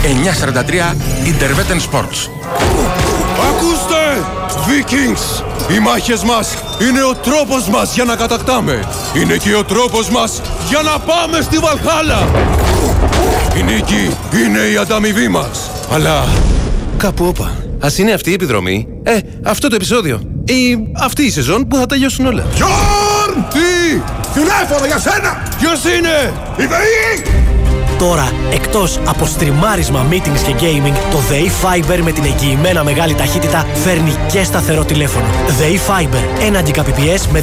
943 Intervetten Sports. Ακούστε! Vikings! Οι μάχες μας είναι ο τρόπος μας για να κατακτάμε. Είναι και ο τρόπος μας για να πάμε στη Βαλχάλα. Η νίκη είναι η ανταμοιβή μας. Αλλά κάπου όπα. Ας είναι αυτή η επιδρομή, αυτό το επεισόδιο ή αυτή η σεζόν που θα τελειώσουν όλα. Γιόρν! Τι! Τηλέφωνο για σένα! Ποιος είναι? Η ΔΕΗ! Τώρα, εκτός από στριμάρισμα, meetings και gaming, το ΔΕΗ Fiber με την εγγυημένα μεγάλη ταχύτητα φέρνει και σταθερό τηλέφωνο. ΔΕΗ Fiber, 1 Gbps με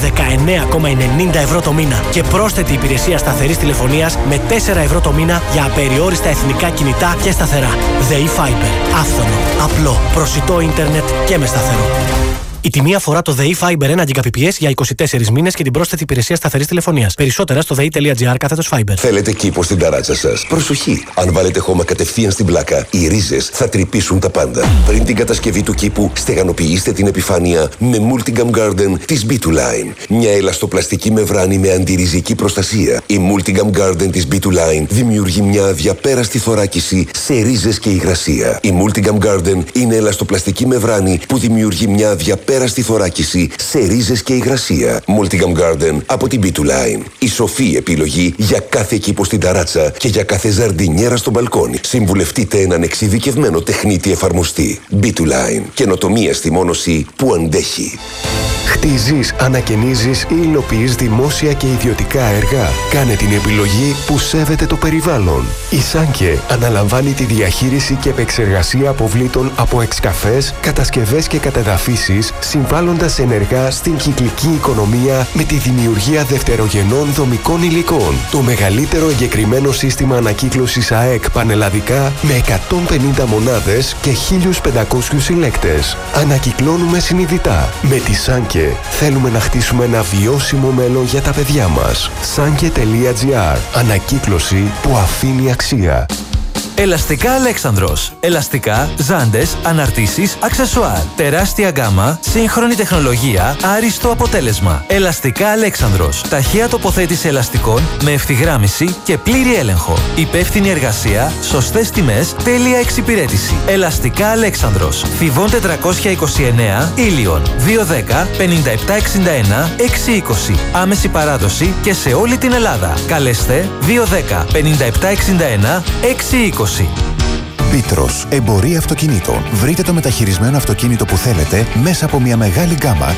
19,90 ευρώ το μήνα και πρόσθετη υπηρεσία σταθερής τηλεφωνίας με 4 ευρώ το μήνα για απεριόριστα εθνικά κινητά και σταθερά. ΔΕΗ Fiber, άφθονο, απλό, προσιτό ίντερνετ και με σταθερό. Η τιμή αφορά το ΔΕΗ Fiber 1 Gbps για 24 μήνες και την πρόσθετη υπηρεσία σταθερής τηλεφωνίας. Περισσότερα στο dei.gr/Fiber. Θέλετε κήπο στην ταράτσα σας? Προσοχή! Αν βάλετε χώμα κατευθείαν στην πλάκα, οι ρίζες θα τρυπήσουν τα πάντα. Πριν την κατασκευή του κήπου, στεγανοποιήστε την επιφάνεια με Multigam Garden της B2Line. Μια ελαστοπλαστική μεμβράνη με αντιριζική προστασία. Η Multigam Garden της B2Line δημιουργεί μια αδιαπέραστη θωράκιση σε ρίζες και υγρασία. Η Multigam Garden είναι ελαστοπλαστική μεμβράνη που δημιουργεί μια αδιαπέραστη θωράκιση σε ρίζες και υγρασία. Multigam Garden από την B2Line. Η σοφή επιλογή για κάθε κήπο στην ταράτσα και για κάθε ζαρντινιέρα στο μπαλκόνι. Συμβουλευτείτε έναν εξειδικευμένο τεχνίτη εφαρμοστή. B2Line. Καινοτομία στη μόνωση που αντέχει. Χτίζεις, ανακαινίζεις ή υλοποιείς δημόσια και ιδιωτικά έργα. Κάνε την επιλογή που σέβεται το περιβάλλον. Η Σάνκε αναλαμβάνει τη διαχείριση και επεξεργασία αποβλήτων από εξκαφές, κατασκευές και κατεδαφίσεις, συμβάλλοντας ενεργά στην κυκλική οικονομία με τη δημιουργία δευτερογενών δομικών υλικών. Το μεγαλύτερο εγκεκριμένο σύστημα ανακύκλωσης ΑΕΚ πανελλαδικά με 150 μονάδες και 1.500 συλλέκτες. Ανακυκλώνουμε συνειδητά. Με τη Σάνκε θέλουμε να χτίσουμε ένα βιώσιμο μέλλον για τα παιδιά μας. Sanke.gr. Ανακύκλωση που αφήνει αξία. Ελαστικά Αλέξανδρος. Ελαστικά, ζάντες, αναρτήσεις, αξεσουάρ. Τεράστια γκάμα, σύγχρονη τεχνολογία, άριστο αποτέλεσμα. Ελαστικά Αλέξανδρος. Ταχεία τοποθέτηση ελαστικών με ευθυγράμμιση και πλήρη έλεγχο. Υπεύθυνη εργασία, σωστές τιμές, τέλεια εξυπηρέτηση. Ελαστικά Αλέξανδρος. Θηβών 429, Ήλιον. 210 5761 620. Άμεση παράδοση και σε όλη την Ελλάδα. Καλέστε 210 5761 620. Πίτρος, εμπορία αυτοκινήτων. Βρείτε το μεταχειρισμένο αυτοκίνητο που θέλετε μέσα από μια μεγάλη γκάμα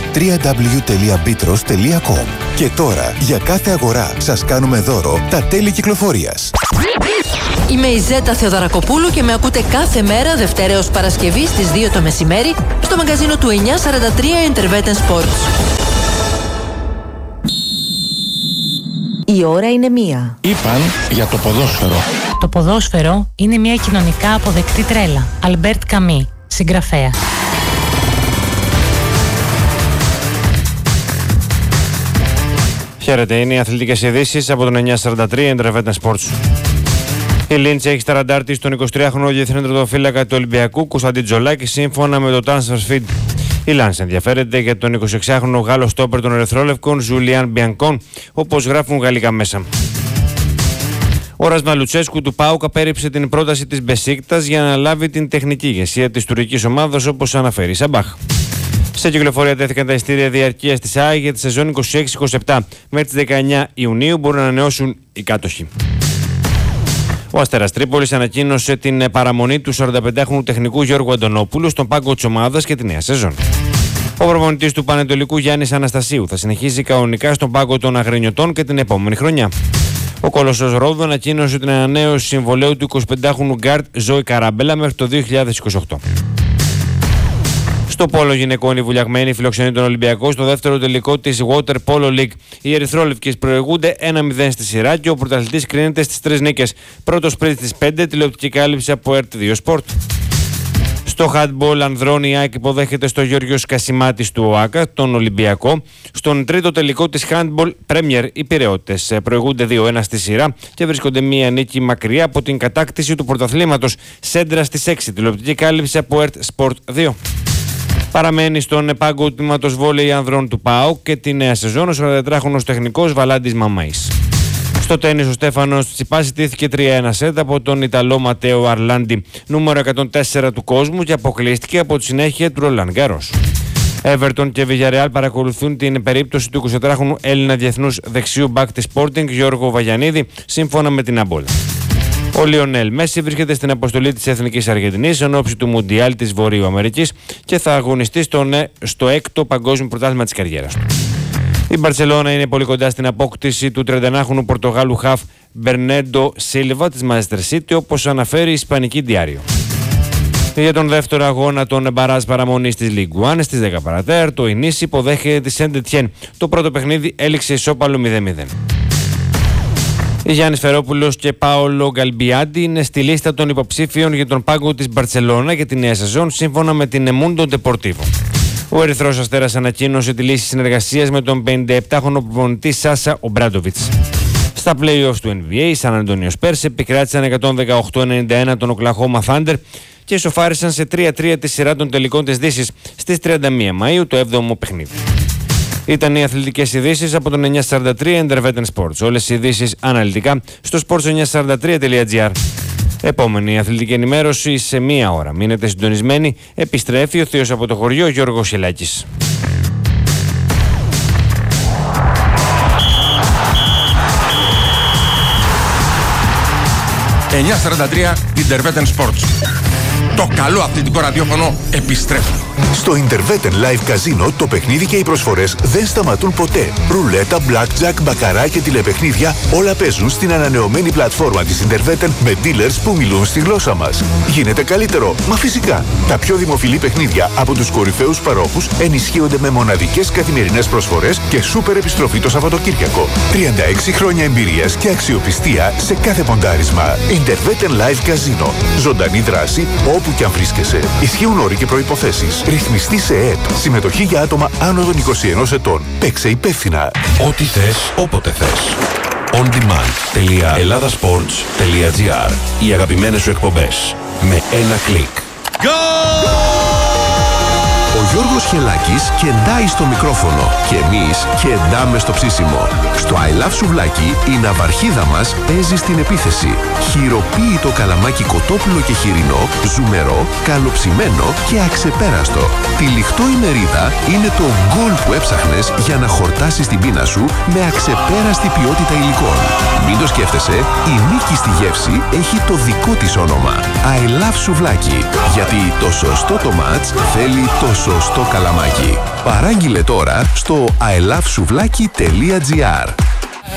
www.bitros.com. Και τώρα, για κάθε αγορά, σας κάνουμε δώρο τα τέλη κυκλοφορίας. Είμαι η Ζέτα Θεοδωρακοπούλου και με ακούτε κάθε μέρα Δευτέρα έως Παρασκευή στις 2 το μεσημέρι στο μαγκαζίνο του 943 Intervetten Sports. Η ώρα είναι 1. Είπαν για το ποδόσφαιρο. Το ποδόσφαιρο είναι μια κοινωνικά αποδεκτή τρέλα. Αλμπέρτ Καμί, συγγραφέα. Χαίρετε, είναι οι αθλητικές ειδήσεις από τον 943 Intervetten Sports. Η Λίντς έχει στα ραντάρ της τον 23χρονο διεθνή τερματοφύλακα του Ολυμπιακού Κωνσταντίν Τζολάκη σύμφωνα με το Transfer Feed. Η Λάνς ενδιαφέρεται για τον 26χρονο Γάλλο στόπερ των Ερυθρόλευκων Ζουλιάν Μπιανκόν, όπως γράφουν γαλλικά μέσα. Ο Ρασβάν Λουτσέσκου του ΠΑΟΚ απέρριψε την πρόταση της Μπεσίκτας για να λάβει την τεχνική ηγεσία της τουρκικής ομάδας, όπως αναφέρει η Σαμπάχ. Σε κυκλοφορία τέθηκαν τα ειστήρια διαρκείας της ΑΕΚ για τη σεζόν 26-27. Μέχρι τις 19 Ιουνίου μπορούν να ανανεώσουν οι κάτοχοι. Ο Αστέρας Τρίπολης ανακοίνωσε την παραμονή του 45χρονου τεχνικού Γιώργου Αντωνόπουλου στον πάγκο της ομάδας και τη νέα σεζόν. Ο προπονητής του Πανετολικού Γιάννης Αναστασίου θα συνεχίσει κανονικά στον πάγκο των Αγρινιωτών και την επόμενη χρονιά. Ο Κολοσσός Ρόδου ανακοίνωσε την ανανέωση συμβολαίου του 25χρονου γκάρτ Ζόη Καράμπελα μέχρι το 2028. Στο πόλο γυναικών, οι Βουλιαγμένοι φιλοξενεί τον Ολυμπιακό στο δεύτερο τελικό της Water Polo League. Οι Ερυθρόλευκες προηγούνται 1-0 στη σειρά και ο πρωταθλητής κρίνεται στις 3 νίκες. Πρώτος πριν στις 5, τηλεοπτική κάλυψη από RT2 Sport. Στο handball ανδρών, η ΑΕΚ υποδέχεται στο Γιώργος Κασιμάτης του ΟΑΚΑ, τον Ολυμπιακό. Στον τρίτο τελικό της handball Premier, οι Πειραιώτες προηγούνται 2-1 στη σειρά και βρίσκονται μία νίκη μακριά από την κατάκτηση του πρωταθλήματος. Σέντρα στις 6, τηλεοπτική κάλυψη από RT Sport 2. Παραμένει στον πάγκο του τμήματος βόλεϊ ανδρών του ΠΑΟΚ και τη νέα σεζόν ο 44χρονος τεχνικός Βαλάντης Μαμαής. Στο τένις ο Στέφανος Τσιτσιπάς ιτήθηκε 3-1 σετ από τον Ιταλό Ματέο Αρλάντι, νούμερο 104 του κόσμου, και αποκλείστηκε από τη συνέχεια του Ρολάν Γκαρός. Everton και Villarreal παρακολουθούν την περίπτωση του 24χρονου Έλληνα διεθνούς δεξιού μπακ της Sporting Γιώργο Βαγιανίδη, σύμφωνα με την Αμπόλα. Ο Λιονέλ Μέση βρίσκεται στην αποστολή της Εθνικής Αργεντινής εν ώψη του Μουντιάλ της Βορείου Αμερικής και θα αγωνιστεί στο 6ο παγκόσμιο πρωτάθλημα της καριέρας του. Η Μπαρσελόνα είναι πολύ κοντά στην απόκτηση του 31χρονου Πορτογάλου χαφ Μπερνέντο Σίλβα της Manchester City, όπως αναφέρει η Ισπανική Διάριο. Για τον δεύτερο αγώνα των μπαράζ παραμονής της Ligue 1 στις 10 παρατέταρτο, η Νίση υποδέχεται τη Σεντ Ετιέν. Το πρώτο παιχνίδι έληξε ισόπαλο 0-0. Οι Γιάννης Φερόπουλος και Πάολο Γκαλμπιάντι είναι στη λίστα των υποψήφιων για τον πάγκο της Μπαρσελόνα για τη νέα σεζόν, σύμφωνα με την Mundo Deportivo. Ο Ερυθρός Αστέρας ανακοίνωσε τη λύση συνεργασίας με τον 57χρονο προπονητή Σάσα Ομπράντοβιτς. Στα play-offs του NBA, οι Σαν Αντώνιο Σπέρς επικράτησαν 118-91 τον Οκλαχώμα Thunder και ισοφάρισαν σε 3-3 τη σειρά των τελικών της Δύσης στις 31 Μαΐου, το 7ο παιχνίδι. Ήταν οι αθλητικές ειδήσεις από τον 943 Intervetten Sports. Όλες οι ειδήσεις αναλυτικά στο sports943.gr. Επόμενη αθλητική ενημέρωση σε μία ώρα. Μείνετε συντονισμένοι. Επιστρέφει ο θείος από το χωριό Γιώργος Σελάκης. 943 Intervetten Sports. Το καλό αθλητικό ραδιόφωνο επιστρέφει. Στο Intervetten Live Casino το παιχνίδι και οι προσφορές δεν σταματούν ποτέ. Ρουλέτα, blackjack, μπακαρά και τηλεπαιχνίδια όλα παίζουν στην ανανεωμένη πλατφόρμα της Intervetten με dealers που μιλούν στη γλώσσα μας. Γίνεται καλύτερο, μα φυσικά. Τα πιο δημοφιλή παιχνίδια από τους κορυφαίους παρόχους ενισχύονται με μοναδικές καθημερινές προσφορές και σούπερ επιστροφή το Σαββατοκύριακο. 36 χρόνια εμπειρίας και αξιοπιστία σε κάθε ποντάρισμα. Intervetten Live Casino. Ζωντανή δράση όπου και αν βρίσκεσαι. Ισχύουν όροι και προϋποθέσεις. Ρυθμιστή σε ΕΕΠ. Συμμετοχή για άτομα άνω των 21 ετών. Παίξε υπεύθυνα. Ό,τι θες, όποτε θες. ondemand.ελλάδασπορτς.gr. Οι αγαπημένες σου εκπομπές. Με ένα κλικ. Ο Γιώργος Χελάκης κεντάει στο μικρόφωνο και εμείς κεντάμε στο ψήσιμο. Στο I Love Σουβλάκι η ναυαρχίδα μας παίζει στην επίθεση. Χειροποίητο καλαμάκι κοτόπουλο και χοιρινό, ζουμερό, καλοψημένο και αξεπέραστο. Τυλιχτό η μερίδα είναι το γκολ που έψαχνες για να χορτάσεις την πείνα σου με αξεπέραστη ποιότητα υλικών. Μην το σκέφτεσαι, η νίκη στη γεύση έχει το δικό της όνομα. I Love Σουβλάκι. Γιατί το σωστό το μάτς θέλει το σωστό καλαμάκι. Παράγγειλε τώρα στο ilovesuvlaki.gr.